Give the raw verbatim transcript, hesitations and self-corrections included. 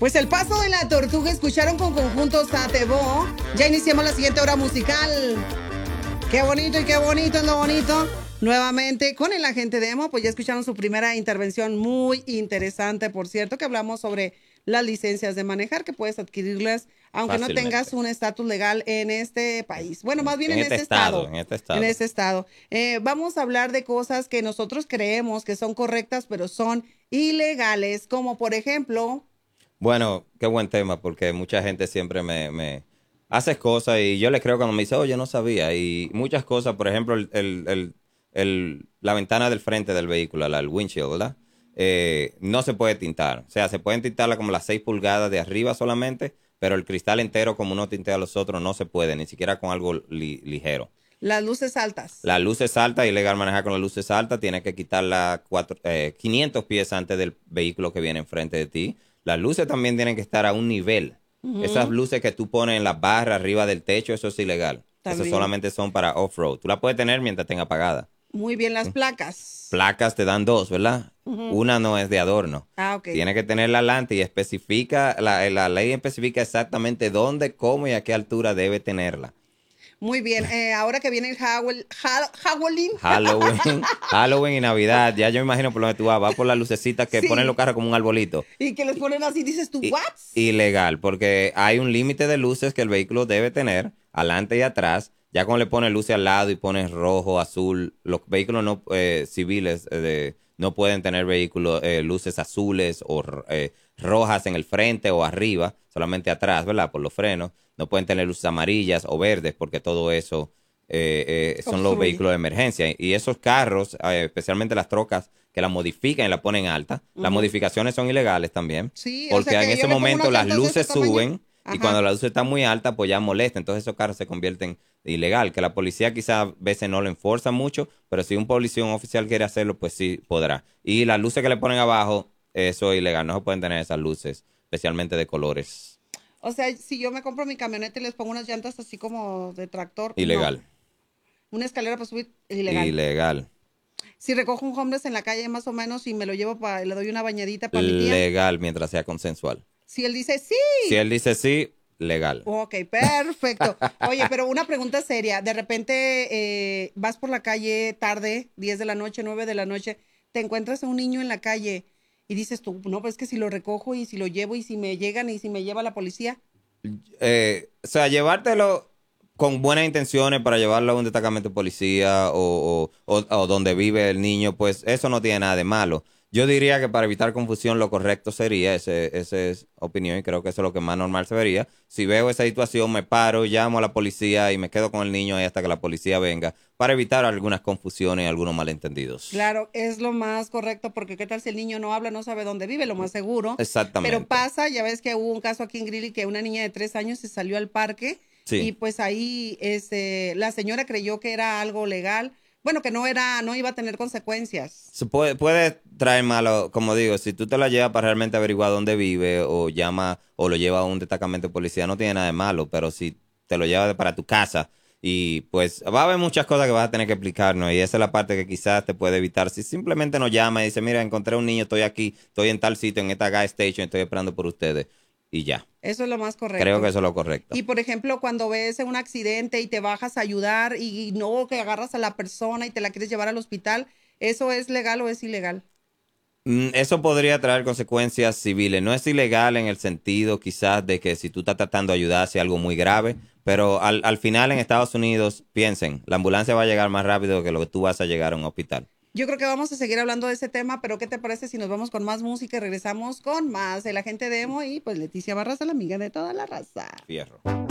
Pues el paso de la tortuga escucharon con conjunto Satebo. Ya iniciamos la siguiente hora musical. Qué bonito y qué bonito es lo bonito. Nuevamente con el agente Demo, pues ya escucharon su primera intervención muy interesante, por cierto, que hablamos sobre las licencias de manejar, que puedes adquirirlas aunque no tengas un estatus legal en este país. Bueno, más bien en, en este, este estado, estado. En este estado. En este estado. Eh, vamos a hablar de cosas que nosotros creemos que son correctas, pero son ilegales, como por ejemplo... Bueno, qué buen tema, porque mucha gente siempre me, me hace cosas y yo le creo cuando me dice, oh, yo no sabía. Y muchas cosas, por ejemplo, el, el, el, el, la ventana del frente del vehículo, la, el windshield, ¿verdad? Eh, no se puede tintar. O sea, se pueden tintarla como las seis pulgadas de arriba solamente, pero el cristal entero, como uno tintea a los otros, no se puede, ni siquiera con algo li, ligero. Las luces altas. Las luces altas, ilegal manejar con las luces altas, tienes que quitarla cuatro, eh, quinientos pies antes del vehículo que viene enfrente de ti. Las luces también tienen que estar a un nivel. Uh-huh. Esas luces que tú pones en las barras arriba del techo, eso es ilegal. También. Eso solamente son para off-road. Tú la puedes tener mientras tenga apagada. Muy bien, las placas. Placas te dan dos, ¿verdad? Uh-huh. Una no es de adorno. Ah, ok. Tiene que tenerla adelante y especifica, la, la ley especifica exactamente dónde, cómo y a qué altura debe tenerla. Muy bien, eh, ahora que viene el Halloween, Halloween, Halloween y Navidad, ya yo me imagino por donde tú vas, vas por las lucecitas que sí. ponen los carros como un arbolito. Y que les ponen así, dices tú, ¿what? Ilegal, porque hay un límite de luces que el vehículo debe tener, adelante y atrás. Ya cuando le pones luces al lado y pones rojo, azul, los vehículos no eh, civiles eh, de, no pueden tener vehículos, eh, luces azules o eh, rojas en el frente o arriba, solamente atrás, ¿verdad? Por los frenos. No pueden tener luces amarillas o verdes porque todo eso eh, eh, son los vehículos de emergencia. Y esos carros, eh, especialmente las trocas que la modifican y la ponen alta, uh-huh. las modificaciones son ilegales también. Sí, porque o sea, en ese momento las luces suben Ajá. y cuando la luz está muy alta, pues ya molesta. Entonces esos carros se convierten ilegal. Que la policía quizás a veces no lo enforza mucho, pero si un policía, un oficial quiere hacerlo, pues sí podrá. Y las luces que le ponen abajo, eso es ilegal. No se pueden tener esas luces, especialmente de colores. O sea, si yo me compro mi camioneta y les pongo unas llantas así como de tractor. Ilegal. No. Una escalera para subir, ilegal. Ilegal. Si recojo un homeless en la calle más o menos y me lo llevo para, le doy una bañadita para mi tía. Legal, mientras sea consensual. Si él dice sí. Si él dice sí, legal. Ok, perfecto. Oye, pero una pregunta seria. De repente eh, vas por la calle tarde, diez de la noche, nueve de la noche, te encuentras a un niño en la calle y dices tú, no, pues es que si lo recojo y si lo llevo y si me llegan y si me lleva la policía. Eh, o sea, llevártelo con buenas intenciones para llevarlo a un destacamento de policía o, o, o, o donde vive el niño, pues eso no tiene nada de malo. Yo diría que para evitar confusión lo correcto sería, ese, esa es opinión y creo que eso es lo que más normal se vería. Si veo esa situación, me paro, llamo a la policía y me quedo con el niño ahí hasta que la policía venga para evitar algunas confusiones y algunos malentendidos. Claro, es lo más correcto porque qué tal si el niño no habla, no sabe dónde vive, lo más seguro. Exactamente. Pero pasa, ya ves que hubo un caso aquí en Greeley que una niña de tres años se salió al parque sí. y pues ahí este, la señora creyó que era algo legal. Bueno, que no era, no iba a tener consecuencias. Se puede, puede traer malo, como digo, si tú te la llevas para realmente averiguar dónde vive o llama o lo lleva a un destacamento de policía, no tiene nada de malo, pero si te lo llevas para tu casa y pues va a haber muchas cosas que vas a tener que explicarnos y esa es la parte que quizás te puede evitar. Si simplemente nos llama y dice, mira, encontré un niño, estoy aquí, estoy en tal sitio, en esta gas station, estoy esperando por ustedes. Y ya. Eso es lo más correcto. Creo que eso es lo correcto. Y por ejemplo, cuando ves un accidente y te bajas a ayudar y no que agarras a la persona y te la quieres llevar al hospital, ¿eso es legal o es ilegal? Mm, eso podría traer consecuencias civiles. No es ilegal en el sentido quizás de que si tú estás tratando de ayudar sea algo muy grave, pero al, al final en Estados Unidos, piensen, la ambulancia va a llegar más rápido que lo que tú vas a llegar a un hospital. Yo creo que vamos a seguir hablando de ese tema, pero ¿qué te parece si nos vamos con más música y regresamos con más El Agente Demo y pues Leticia Barraza, la amiga de toda la raza? Fierro.